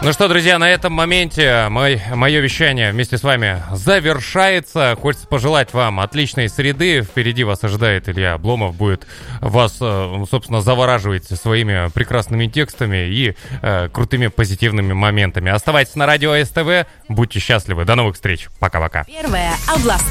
Ну что, друзья, на этом моменте мое вещание вместе с вами завершается. Хочется пожелать вам отличной среды. Впереди вас ожидает Илья Обломов. Будет вас, собственно, завораживать своими прекрасными текстами и крутыми позитивными моментами. Оставайтесь на радио СТВ. Будьте счастливы. До новых встреч. Пока-пока. Первая областная.